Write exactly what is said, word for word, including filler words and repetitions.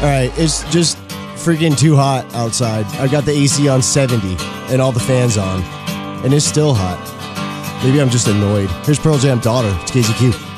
All right, it's just freaking too hot outside. I got the A C on seventy and all the fans on, and it's still hot. Maybe I'm just annoyed. Here's Pearl Jam Daughter. It's K Z Q.